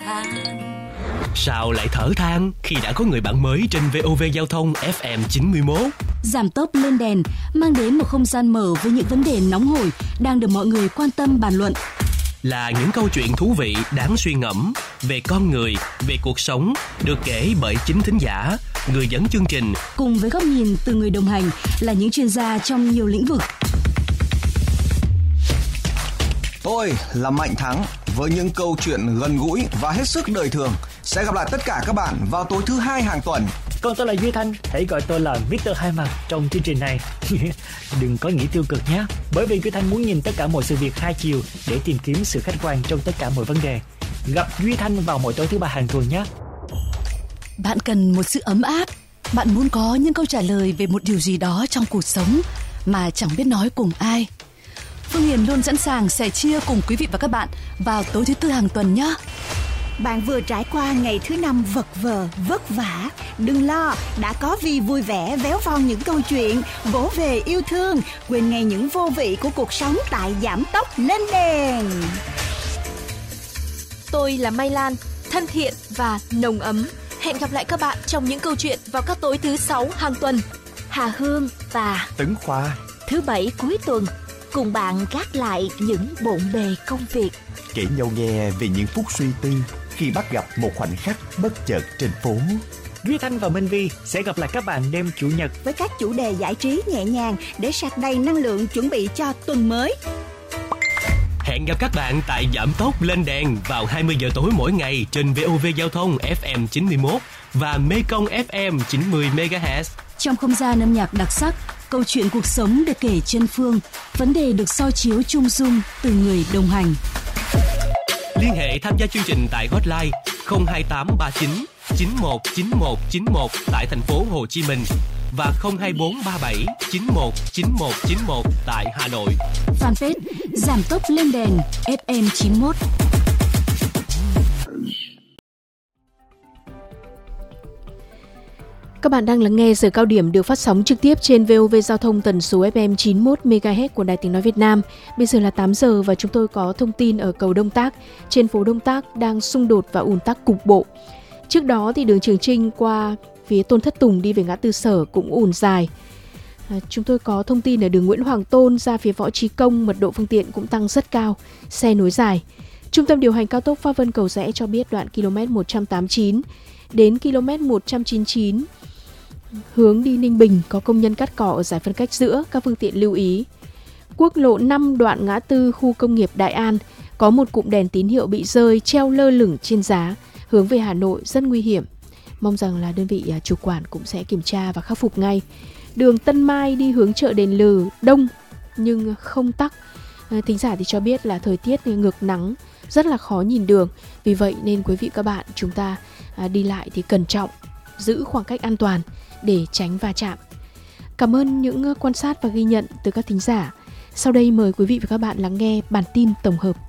than. Sao lại thở than khi đã có người bạn mới trên VOV Giao thông FM 91? Giảm tốc lên đèn mang đến một không gian mở với những vấn đề nóng hổi đang được mọi người quan tâm bàn luận. Là những câu chuyện thú vị đáng suy ngẫm về con người, về cuộc sống, được kể bởi chính thính giả, người dẫn chương trình. Cùng với góc nhìn từ người đồng hành là những chuyên gia trong nhiều lĩnh vực. Tôi là Mạnh Thắng với những câu chuyện gần gũi và hết sức đời thường. Sẽ gặp lại tất cả các bạn vào tối thứ 2 hàng tuần. Còn tôi là Duy Thanh, hãy gọi tôi là Mr. Hai Mặt trong chương trình này. Đừng có nghĩ tiêu cực nhé, bởi vì Duy Thanh muốn nhìn tất cả mọi sự việc hai chiều để tìm kiếm sự khách quan trong tất cả mọi vấn đề. Gặp Duy Thanh vào mỗi tối thứ 3 hàng tuần nhé. Bạn cần một sự ấm áp. Bạn muốn có những câu trả lời về một điều gì đó trong cuộc sống mà chẳng biết nói cùng ai. Phương Hiền luôn sẵn sàng sẻ chia cùng quý vị và các bạn vào tối thứ 4 hàng tuần nhé. Bạn vừa trải qua ngày thứ 5 vật vờ, vất vả. Đừng lo, đã có Vi vui vẻ véo von những câu chuyện, vỗ về yêu thương, quên ngay những vô vị của cuộc sống tại Giảm tốc lên đèn. Tôi là Mai Lan, thân thiện và nồng ấm. Hẹn gặp lại các bạn trong những câu chuyện vào các tối thứ 6 hàng tuần. Hà Hương và Tấn Khoa thứ 7 cuối tuần cùng bạn gác lại những bộn bề công việc, kể nhau nghe về những phút suy tư khi bắt gặp một khoảnh khắc bất chợt trên phố. Duy Thanh và Minh Vi sẽ gặp lại các bạn đêm Chủ nhật với các chủ đề giải trí nhẹ nhàng để sạc đầy năng lượng chuẩn bị cho tuần mới. Hẹn gặp các bạn tại Giảm tốc lên đèn vào 20 giờ tối mỗi ngày trên VOV Giao thông FM 91 và Mekong FM 90 MHz. Trong không gian âm nhạc đặc sắc, câu chuyện cuộc sống được kể chân phương, vấn đề được soi chiếu chung dung từ người đồng hành. Liên hệ tham gia chương trình tại hotline 02839 919191 tại thành phố Hồ Chí Minh và 02437 919191 tại Hà Nội. Fanpage Giảm tốc lên đèn FM 91. Các bạn đang lắng nghe giờ cao điểm được phát sóng trực tiếp trên VOV Giao thông tần số FM 91 MHz của Đài Tiếng nói Việt Nam. Bây giờ là 8 giờ và chúng tôi có thông tin ở cầu Đông Tác. Trên phố Đông Tác đang xung đột và ùn tắc cục bộ. Trước đó thì đường Trường Chinh qua phía Tôn Thất Tùng đi về ngã tư Sở cũng ùn dài. Chúng tôi có thông tin ở đường Nguyễn Hoàng Tôn ra phía Võ Trí Công, mật độ phương tiện cũng tăng rất cao, xe nối dài. Trung tâm điều hành cao tốc Pháp Vân Cầu Giẽ cho biết đoạn km 189 đến km 199 hướng đi Ninh Bình có công nhân cắt cỏ ở giải phân cách giữa, các phương tiện lưu ý. Quốc lộ 5 đoạn ngã tư khu công nghiệp Đại An có một cụm đèn tín hiệu bị rơi treo lơ lửng trên giá hướng về Hà Nội, rất nguy hiểm. Mong rằng là đơn vị chủ quản cũng sẽ kiểm tra và khắc phục ngay. Đường Tân Mai đi hướng chợ Đền Lừ đông nhưng không tắc. Thính giả thì cho biết là thời tiết ngược nắng rất là khó nhìn đường. Vì vậy nên quý vị các bạn chúng ta đi lại thì cẩn trọng, giữ khoảng cách an toàn để tránh va chạm. Cảm ơn những quan sát và ghi nhận từ các thính giả. Sau đây mời quý vị và các bạn lắng nghe bản tin tổng hợp.